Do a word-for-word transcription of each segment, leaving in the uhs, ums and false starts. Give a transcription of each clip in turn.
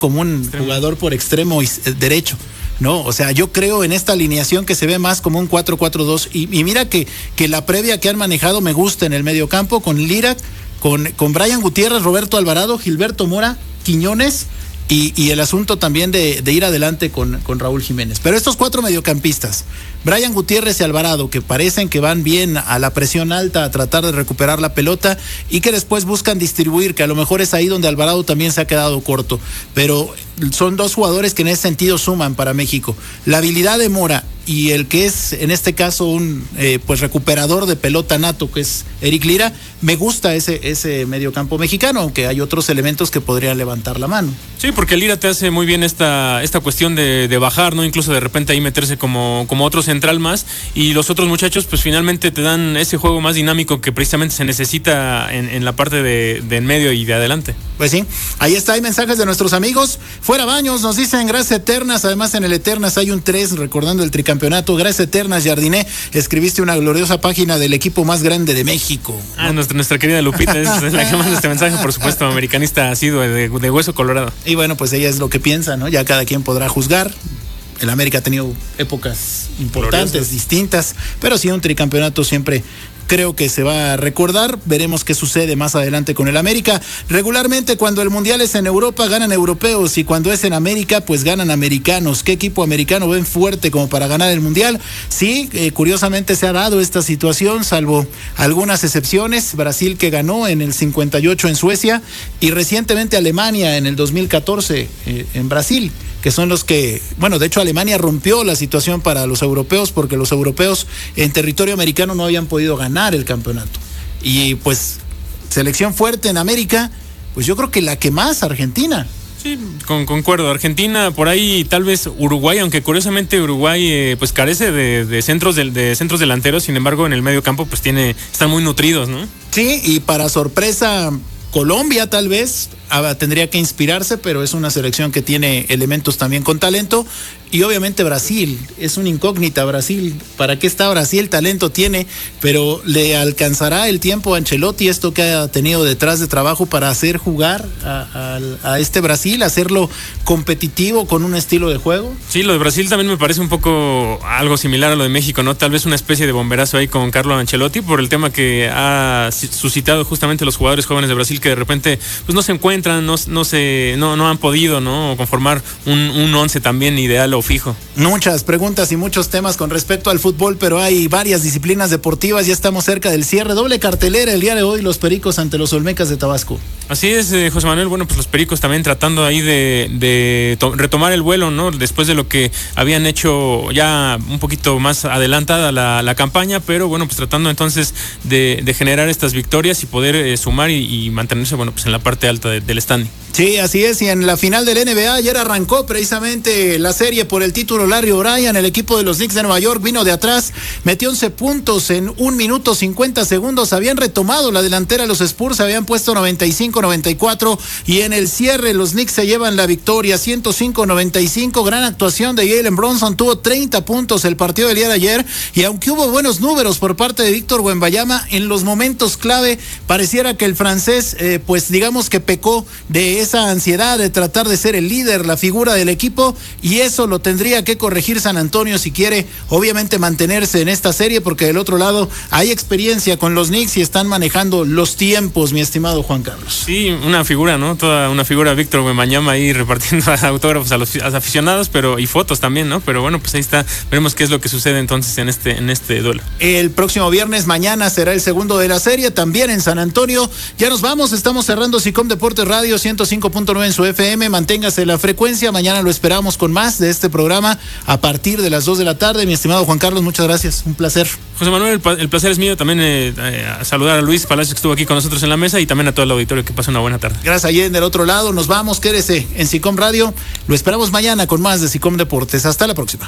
como un jugador por extremo y, eh, derecho, ¿no? O sea, yo creo en esta alineación que se ve más como un cuatro cuatro dos y, y mira que, que la previa que han manejado me gusta en el mediocampo con Lira, con, con Brian Gutiérrez, Roberto Alvarado, Gilberto Mora, Quiñones y, y el asunto también de, de ir adelante con, con Raúl Jiménez. Pero estos cuatro mediocampistas, Brian Gutiérrez y Alvarado, que parecen que van bien a la presión alta, a tratar de recuperar la pelota y que después buscan distribuir, que a lo mejor es ahí donde Alvarado también se ha quedado corto, pero son dos jugadores que en ese sentido suman para México. La habilidad de Mora y el que es en este caso un eh, pues recuperador de pelota nato, que es Eric Lira, me gusta ese, ese mediocampo mexicano, aunque hay otros elementos que podrían levantar la mano. Sí, porque Lira te hace muy bien esta, esta cuestión de, de bajar, ¿no? Incluso de repente ahí meterse como, como otro central más, y los otros muchachos pues finalmente te dan ese juego más dinámico que precisamente se necesita en, en la parte de, de en medio y de adelante. Pues sí, ahí está, hay mensajes de nuestros amigos. Fuera Baños, nos dicen gracias eternas, además en el Eternas hay un tres recordando el tricampeonato. Gracias eternas, Jardiné, escribiste una gloriosa página del equipo más grande de México, ¿no? Ah, nuestra, nuestra querida Lupita es la que manda este mensaje, por supuesto, americanista asiduo de, de hueso colorado. Y bueno, pues ella es lo que piensa, ¿no? Ya cada quien podrá juzgar. El América ha tenido épocas importantes, gloriosas, distintas, pero sí un tricampeonato siempre creo que se va a recordar. Veremos qué sucede más adelante con el América. Regularmente cuando el Mundial es en Europa ganan europeos y cuando es en América pues ganan americanos. ¿Qué equipo americano ven fuerte como para ganar el Mundial? Sí, eh, curiosamente se ha dado esta situación, salvo algunas excepciones. Brasil, que ganó en el cincuenta y ocho en Suecia, y recientemente Alemania en el dos mil catorce eh, en Brasil, que son los que, bueno, de hecho Alemania rompió la situación para los europeos porque los europeos en territorio americano no habían podido ganar el campeonato. Y pues selección fuerte en América, pues yo creo que la que más, Argentina. Sí, con, concuerdo. Argentina, por ahí tal vez Uruguay, aunque curiosamente Uruguay eh, pues carece de, de centros de, de centros delanteros, sin embargo en el medio campo pues tiene, están muy nutridos, ¿no? Sí, y para sorpresa Colombia tal vez ah, tendría que inspirarse, pero es una selección que tiene elementos también con talento. Y obviamente Brasil, es una incógnita Brasil. ¿Para qué está Brasil? Talento tiene, pero ¿le alcanzará el tiempo a Ancelotti esto que ha tenido detrás de trabajo para hacer jugar a, a, a este Brasil, hacerlo competitivo con un estilo de juego? Sí, lo de Brasil también me parece un poco algo similar a lo de México, ¿no? Tal vez una especie de bomberazo ahí con Carlo Ancelotti por el tema que ha suscitado justamente los jugadores jóvenes de Brasil que de repente pues no se encuentran, no, no, se, no, no han podido, ¿no? conformar un, un once también ideal o fijo. Muchas preguntas y muchos temas con respecto al fútbol, pero hay varias disciplinas deportivas. Ya estamos cerca del cierre. Doble cartelera el día de hoy, los Pericos ante los Olmecas de Tabasco. Así es, eh, José Manuel. Bueno, pues los Pericos también tratando ahí de, de to- retomar el vuelo, ¿no? Después de lo que habían hecho ya un poquito más adelantada la, la campaña, pero bueno, pues tratando entonces de, de generar estas victorias y poder eh, sumar y, y mantenerse, bueno, pues en la parte alta de, del standing. Sí, así es, y en la final del N B A ayer arrancó precisamente la serie por el título. Larry O'Brien, el equipo de los Knicks de Nueva York, vino de atrás, metió once puntos en un minuto cincuenta segundos, habían retomado la delantera los Spurs, se habían puesto noventa y cinco noventa y cuatro y en el cierre los Knicks se llevan la victoria ciento cinco noventa y cinco. Gran actuación de Jalen Brunson, tuvo treinta puntos el partido del día de ayer, y aunque hubo buenos números por parte de Víctor Wembanyama, en los momentos clave pareciera que el francés eh, pues digamos que pecó de esa ansiedad de tratar de ser el líder, la figura del equipo, y eso lo tendría que corregir San Antonio si quiere obviamente mantenerse en esta serie, porque del otro lado hay experiencia con los Knicks y están manejando los tiempos, mi estimado Juan Carlos. Sí, una figura, ¿no? Toda una figura, Víctor Wembanyama ahí repartiendo autógrafos a los, a los aficionados, pero y fotos también, ¿no? Pero bueno, pues ahí está, veremos qué es lo que sucede entonces en este, en este duelo. El próximo viernes, mañana, será el segundo de la serie, también en San Antonio. Ya nos vamos, estamos cerrando SICOM Deportes Radio ciento cinco punto nueve en su F M, manténgase la frecuencia, mañana lo esperamos con más de este programa a partir de las dos de la tarde. Mi estimado Juan Carlos, muchas gracias, un placer. José Manuel, el, el placer es mío, también eh, eh, a saludar a Luis Palacios que estuvo aquí con nosotros en la mesa y también a todo el auditorio, que pase una buena tarde. Gracias, allí del otro lado, nos vamos, quédese en SICOM Radio, lo esperamos mañana con más de SICOM Deportes, hasta la próxima.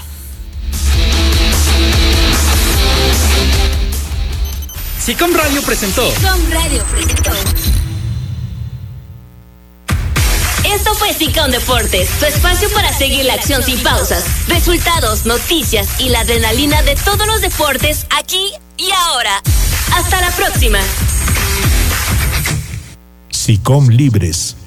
SICOM Radio presentó. SICOM Radio presentó. Esto fue SICOM Deportes, tu espacio para seguir la acción sin pausas, resultados, noticias y la adrenalina de todos los deportes aquí y ahora. Hasta la próxima. SICOM Libres.